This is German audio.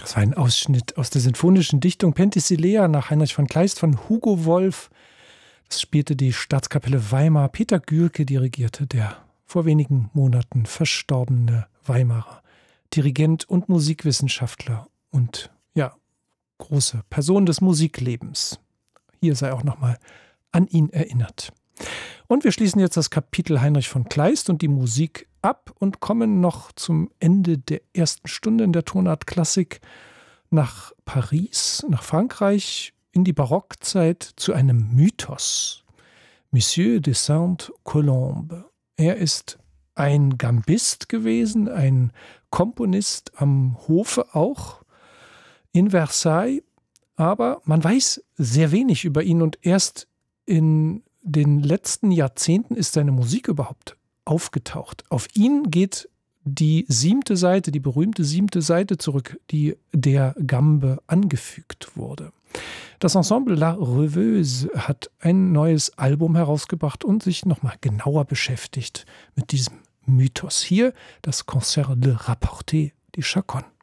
Das war ein Ausschnitt aus der sinfonischen Dichtung Penthesilea nach Heinrich von Kleist von Hugo Wolf. Das spielte die Staatskapelle Weimar. Peter Gühlke dirigierte, der vor wenigen Monaten verstorbene Weimarer Dirigent und Musikwissenschaftler und ja, große Person des Musiklebens. Hier sei auch nochmal an ihn erinnert. Und wir schließen jetzt das Kapitel Heinrich von Kleist und die Musik ab und kommen noch zum Ende der ersten Stunde in der Tonart Klassik nach Paris, nach Frankreich, in die Barockzeit zu einem Mythos. Monsieur de Sainte-Colombe. Er ist ein Gambist gewesen, ein Komponist am Hofe auch in Versailles, aber man weiß sehr wenig über ihn und erst in den letzten Jahrzehnten ist seine Musik überhaupt aufgetaucht. Auf ihn geht die 7. Seite, die berühmte 7. Seite zurück, die der Gambe angefügt wurde. Das Ensemble La Rêveuse hat ein neues Album herausgebracht und sich nochmal genauer beschäftigt mit diesem Mythos. Hier das Concert Le Rapporté, die Chaconne.